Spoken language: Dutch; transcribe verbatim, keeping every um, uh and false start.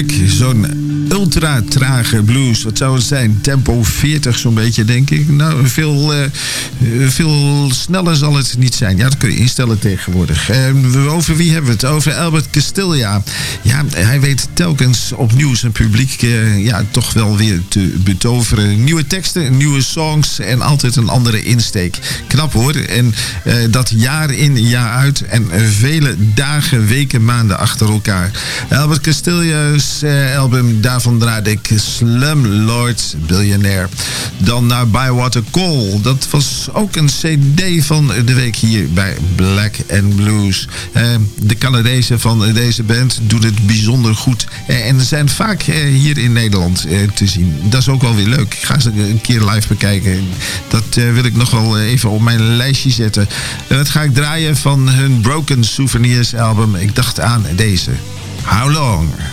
heerlijk. Zo'n ultra trage blues. Wat zou het zijn? Tempo veertig zo'n beetje, denk ik. Nou, veel, uh, veel sneller zal het niet zijn. Ja, dat kun je instellen tegenwoordig. Uh, over wie hebben we het? Over Albert Castiglia. Ja, hij weet telkens opnieuw zijn publiek uh, ja, toch wel weer te betoveren. Nieuwe teksten, nieuwe songs en altijd een andere insteek. Knap hoor. En uh, dat jaar in, jaar uit. En uh, vele dagen, weken, maanden achter elkaar. Albert Castillia's uh, album, daarvan draaide ik Slumlord Billionaire. Dan naar Bywater Call. Dat was ook een cd van de week hier bij Black and Blues. Uh, de Canadezen van deze band doen het bijzonder goed. Uh, en zijn vaak uh, hier in Nederland uh, te zien. Dat is ook wel weer leuk. Ik ga ze een keer live bekijken. Dat uh, wil ik nog wel even op mijn lijstje zetten. En dat ga ik draaien van hun Broken Souvenirs album. Ik dacht aan deze. How Long?